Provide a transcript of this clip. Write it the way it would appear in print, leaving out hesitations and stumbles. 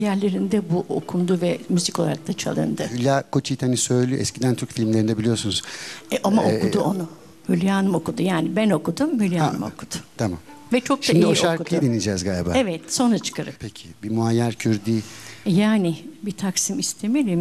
yerlerinde bu okundu ve müzik olarak da çalındı. Hülya Koçyiğit hani söylüyor, eskiden Türk filmlerinde biliyorsunuz. Ama okudu onu. Hülya Hanım okudu. Yani ben okudum, Hülya Hanım okudu. Tamam. Ve çok da Şimdi iyi o şarkıyı okudu. dinleyeceğiz galiba. Evet, sonra çıkarıp. Peki, bir Muayyer Kürdi. Yani bir Taksim istemeli.